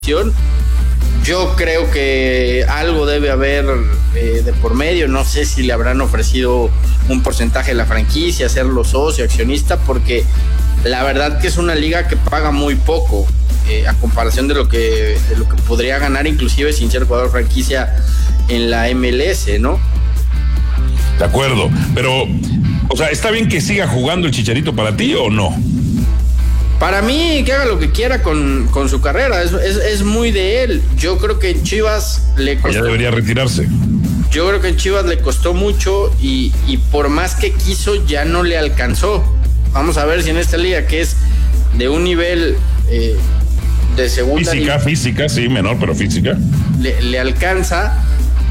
Yo creo que algo debe haber de por medio. No sé si le habrán ofrecido un porcentaje de la franquicia, hacerlo socio, accionista, porque la verdad que es una liga que paga muy poco a comparación de lo que podría ganar inclusive sin ser jugador franquicia en la MLS, ¿no? De acuerdo, pero, o sea, ¿está bien que siga jugando el Chicharito para ti o no? Para mí, que haga lo que quiera con su carrera, es muy de él. Yo creo que en Chivas le costó. Ya debería retirarse. Yo creo que en Chivas le costó mucho y por más que quiso ya no le alcanzó. Vamos a ver si en esta liga, que es de un nivel de segunda... Física, sí, menor, pero física. Le alcanza.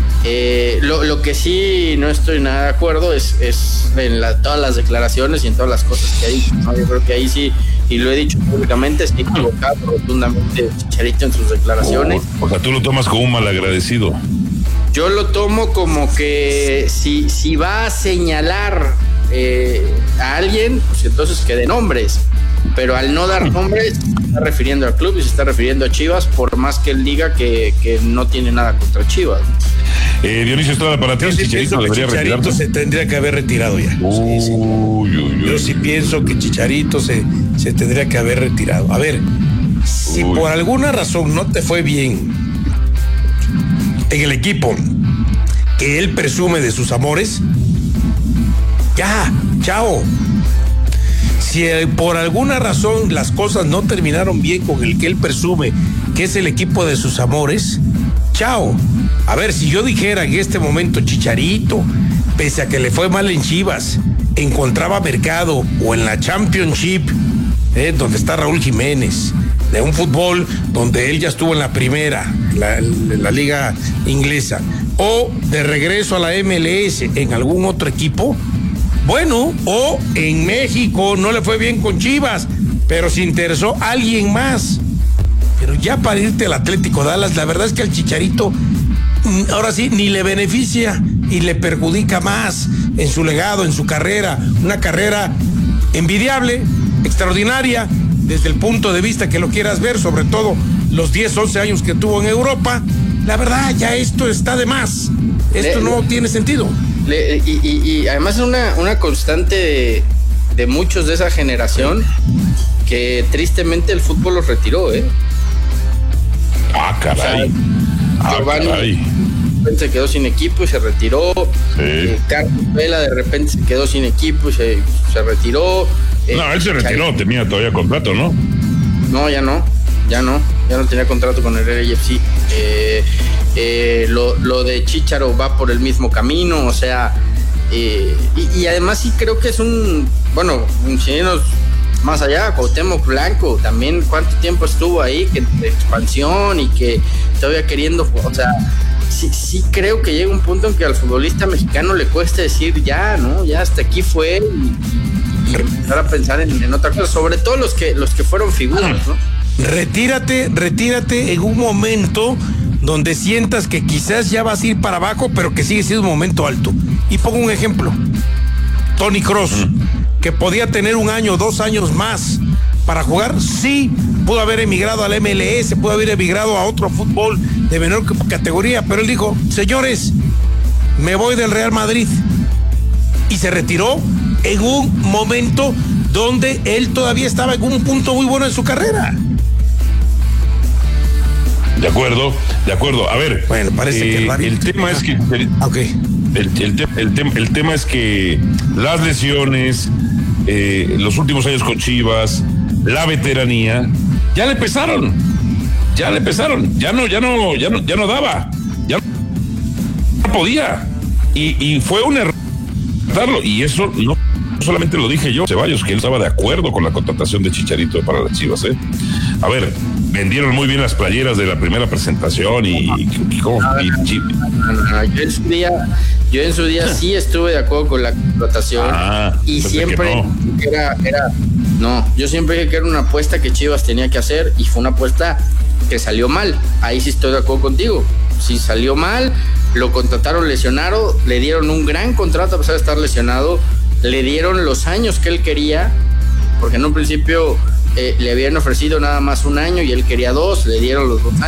Lo que sí no estoy nada de acuerdo es en todas las declaraciones y en todas las cosas que ha dicho, ¿no? Yo creo que ahí sí, y lo he dicho públicamente, se ha equivocado rotundamente Chicharito en sus declaraciones. O sea, tú lo tomas como un malagradecido. Yo lo tomo como que si va a señalar a alguien, pues entonces que dé nombres. Pero al no dar nombres, se está refiriendo al club y se está refiriendo a Chivas, por más que él diga que no tiene nada contra Chivas. Dionisio Estrada, para ti, Chicharito se tendría que haber retirado ya. Yo sí pienso que Chicharito se tendría que haber retirado. A ver, si por alguna razón no te fue bien en el equipo que él presume de sus amores, ya, chao. Si por alguna razón las cosas no terminaron bien con el que él presume que es el equipo de sus amores, chao. A ver, si yo dijera en este momento Chicharito, pese a que le fue mal en Chivas, encontraba mercado o en la Championship, donde está Raúl Jiménez, de un fútbol donde él ya estuvo en la primera, la liga inglesa, o de regreso a la MLS en algún otro equipo, bueno, o en México no le fue bien con Chivas, pero se interesó alguien más. Pero ya para irte al Atlético Dallas, la verdad es que al Chicharito ahora sí ni le beneficia y le perjudica más en su legado, en su carrera. Una carrera envidiable, extraordinaria, desde el punto de vista que lo quieras ver, sobre todo los 10, 11 años que tuvo en Europa. La verdad, ya esto está de más. Esto no tiene sentido. Y además es una constante de muchos de esa generación que tristemente el fútbol los retiró, Caray. Giovanni se quedó sin equipo y se retiró. Sí. Carlos Vela de repente se quedó sin equipo y se retiró. No, él se retiró, tenía todavía contrato, ¿no? No, ya no tenía contrato con el LAFC. Lo de Chícharo va por el mismo camino, o sea, y además sí creo que es un chilenos más allá. Cuauhtémoc Blanco también, cuánto tiempo estuvo ahí, que de expansión y que todavía queriendo, o sea, sí creo que llega un punto en que al futbolista mexicano le cuesta decir ya, ¿no? Ya hasta aquí fue y empezar a pensar en otra cosa, sobre todo los que fueron figuras, ¿no? Retírate en un momento donde sientas que quizás ya vas a ir para abajo, pero que sigue siendo un momento alto. Y pongo un ejemplo. Toni Kroos, que podía tener 1 año, 2 años más para jugar, sí, pudo haber emigrado al MLS, pudo haber emigrado a otro fútbol de menor categoría, pero él dijo, señores, me voy del Real Madrid. Y se retiró en un momento donde él todavía estaba en un punto muy bueno en su carrera. De acuerdo. A ver. Bueno, parece que el tema es que el tema es que las lesiones, los últimos años con Chivas, la veteranía, ya le pesaron. Ya no daba. Ya no podía. Y fue un error. Y eso no solamente lo dije yo, Ceballos, que él estaba de acuerdo con la contratación de Chicharito para las Chivas, A ver, vendieron muy bien las playeras de la primera presentación yo en su día sí estuve de acuerdo con la contratación y siempre yo siempre dije que era una apuesta que Chivas tenía que hacer y fue una apuesta que salió mal. Ahí sí estoy de acuerdo contigo. Sí salió mal, lo contrataron lesionado, le dieron un gran contrato a pesar de estar lesionado, le dieron los años que él quería, porque en un principio le habían ofrecido nada más un año y él quería 2, le dieron los 2 años.